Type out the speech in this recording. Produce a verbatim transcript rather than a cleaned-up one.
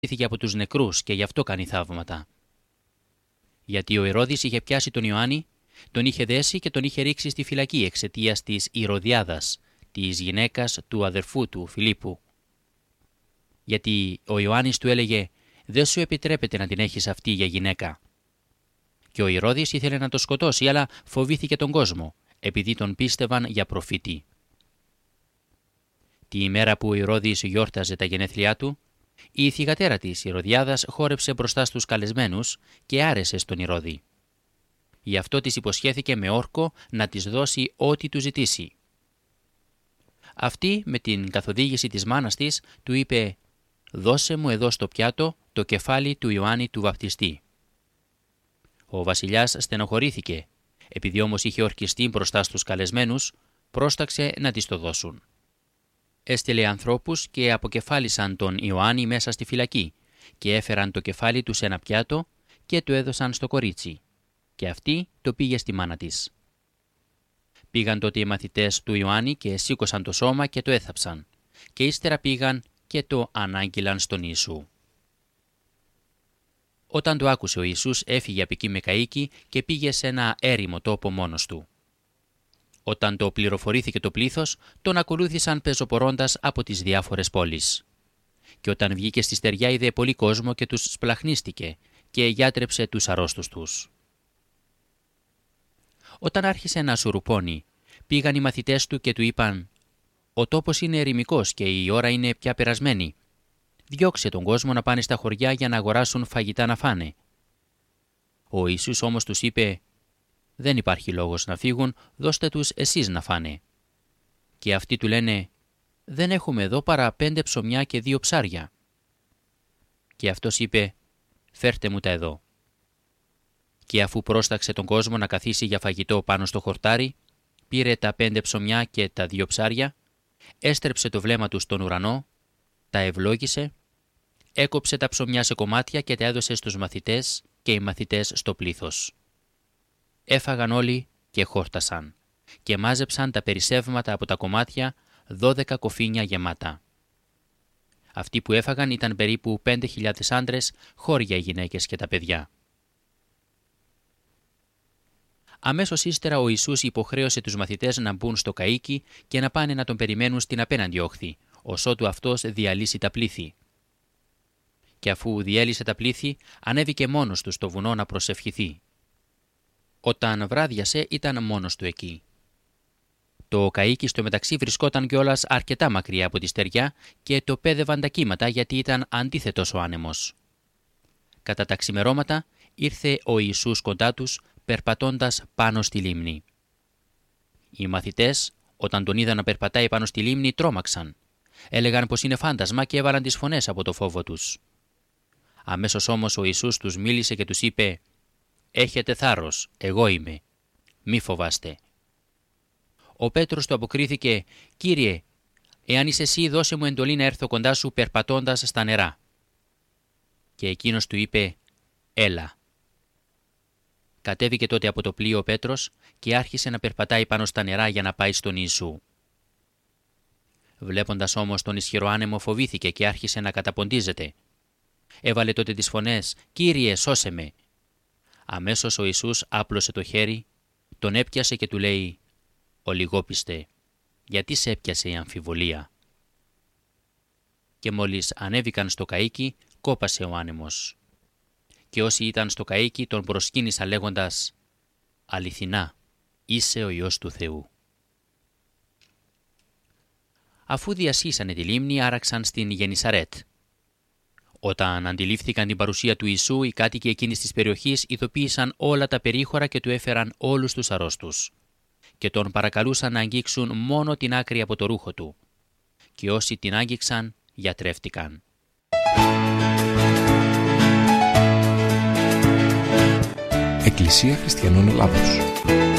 αναστήθηκε από τους νεκρούς και γι' αυτό κάνει θαύματα. Γιατί ο Ηρώδης είχε πιάσει τον Ιωάννη, τον είχε δέσει και τον είχε ρίξει στη φυλακή εξαιτίας της Ηρωδιάδας, της γυναίκας του αδερφού του Φιλίππου. Γιατί ο Ιωάννης του έλεγε «Δεν σου επιτρέπεται να την έχεις αυτή για γυναίκα». Και ο Ηρώδης ήθελε να το σκοτώσει, αλλά φοβήθηκε τον κόσμο, επειδή τον πίστευαν για προφήτη. Τη ημέρα που ο Ηρώδης γιόρταζε τα γενέθλιά του, η θυγατέρα της Ηρωδιάδας χόρεψε μπροστά στους καλεσμένους και άρεσε στον Ηρώδη. Γι' αυτό της υποσχέθηκε με όρκο να της δώσει ό,τι του ζητήσει. Αυτή με την καθοδήγηση της μάνας της του είπε «Δώσε μου εδώ στο πιάτο το κεφάλι του Ιωάννη του Βαπτιστή». Ο βασιλιάς στενοχωρήθηκε, επειδή όμως είχε ορκιστεί μπροστά στους καλεσμένους, πρόσταξε να της το δώσουν. Έστειλε ανθρώπους και αποκεφάλισαν τον Ιωάννη μέσα στη φυλακή και έφεραν το κεφάλι του σε ένα πιάτο και το έδωσαν στο κορίτσι και αυτή το πήγε στη μάνα της. Πήγαν τότε οι μαθητές του Ιωάννη και σήκωσαν το σώμα και το έθαψαν και ύστερα πήγαν και το ανάγγειλαν στον Ιησού. Όταν το άκουσε ο Ιησούς έφυγε από εκεί με καΐκι και πήγε σε ένα έρημο τόπο μόνος του. Όταν το πληροφορήθηκε το πλήθος, τον ακολούθησαν πεζοπορώντας από τις διάφορες πόλεις. Και όταν βγήκε στη στεριά είδε πολύ κόσμο και τους σπλαχνίστηκε και γιάτρεψε τους αρρώστους τους. Όταν άρχισε να σουρουπώνει, πήγαν οι μαθητές του και του είπαν «Ο τόπος είναι ερημικός και η ώρα είναι πια περασμένη. Διώξε τον κόσμο να πάνε στα χωριά για να αγοράσουν φαγητά να φάνε». Ο Ιησούς όμως τους είπε «Δεν υπάρχει λόγος να φύγουν, δώστε τους εσείς να φάνε». Και αυτοί του λένε «Δεν έχουμε εδώ παρά πέντε ψωμιά και δύο ψάρια». Και αυτός είπε «Φέρτε μου τα εδώ». Και αφού πρόσταξε τον κόσμο να καθίσει για φαγητό πάνω στο χορτάρι, πήρε τα πέντε ψωμιά και τα δύο ψάρια, έστρεψε το βλέμμα του στον ουρανό, τα ευλόγησε, έκοψε τα ψωμιά σε κομμάτια και τα έδωσε στους μαθητές και οι μαθητές στο πλήθος. Έφαγαν όλοι και χόρτασαν και μάζεψαν τα περισσεύματα από τα κομμάτια, δώδεκα κοφίνια γεμάτα. Αυτοί που έφαγαν ήταν περίπου πέντε χιλιάδες άντρες, χώρια οι γυναίκες και τα παιδιά. Αμέσως ύστερα ο Ιησούς υποχρέωσε τους μαθητές να μπουν στο καΐκι και να πάνε να τον περιμένουν στην απέναντι όχθη, ως ότου αυτός διαλύσει τα πλήθη. Και αφού διέλυσε τα πλήθη, ανέβηκε μόνος του στο βουνό να προσευχηθεί. Όταν βράδιασε ήταν μόνος του εκεί. Το καΐκι στο μεταξύ βρισκόταν κιόλας αρκετά μακριά από τη στεριά και το πέδευαν τα κύματα γιατί ήταν αντίθετος ο άνεμος. Κατά τα ξημερώματα ήρθε ο Ιησούς κοντά τους περπατώντας πάνω στη λίμνη. Οι μαθητές όταν τον είδαν να περπατάει πάνω στη λίμνη τρόμαξαν. Έλεγαν πως είναι φάντασμα και έβαλαν τις φωνές από το φόβο τους. Αμέσως όμως ο Ιησούς τους μίλησε και τους είπε «Έχετε θάρρος, εγώ είμαι. Μη φοβάστε». Ο Πέτρος του αποκρίθηκε «Κύριε, εάν είσαι εσύ δώσε μου εντολή να έρθω κοντά σου περπατώντας στα νερά». Και εκείνος του είπε «Έλα». Κατέβηκε τότε από το πλοίο ο Πέτρος και άρχισε να περπατάει πάνω στα νερά για να πάει στον Ιησού. Βλέποντας όμως τον ισχυρό άνεμο φοβήθηκε και άρχισε να καταποντίζεται. Έβαλε τότε τις φωνές «Κύριε, σώσε με». Αμέσως ο Ιησούς άπλωσε το χέρι, τον έπιασε και του λέει «Ο λιγόπιστε, γιατί σε έπιασε η αμφιβολία». Και μόλις ανέβηκαν στο καΐκι, κόπασε ο άνεμος. Και όσοι ήταν στο καΐκι τον προσκύνησαν λέγοντας «Αληθινά, είσαι ο Υιός του Θεού». Αφού διασχίσανε τη λίμνη, άραξαν στην Γενισαρέτ. Όταν αντιλήφθηκαν την παρουσία του Ιησού, οι κάτοικοι εκείνης της περιοχής ειδοποίησαν όλα τα περίχωρα και του έφεραν όλους τους αρρώστους. Και τον παρακαλούσαν να αγγίξουν μόνο την άκρη από το ρούχο του. Και όσοι την άγγιξαν, γιατρεύτηκαν. Εκκλησία Χριστιανών Ελλάδος.